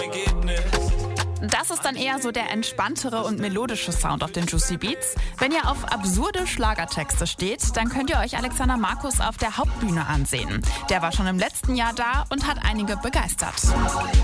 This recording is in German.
Das ist dann eher so der entspanntere und melodische Sound auf den Juicy Beats. Wenn ihr auf absurde Schlagertexte steht, dann könnt ihr euch Alexander Markus auf der Hauptbühne ansehen. Der war schon im letzten Jahr da und hat einige begeistert.